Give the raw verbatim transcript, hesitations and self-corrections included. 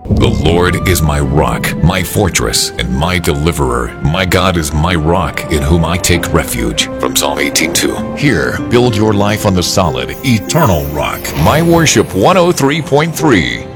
The Lord is my rock, my fortress, and my deliverer. My God is my rock, in whom I take refuge. From Psalm eighteen two. Here, build your life on the solid, eternal rock. My Worship one oh three point three.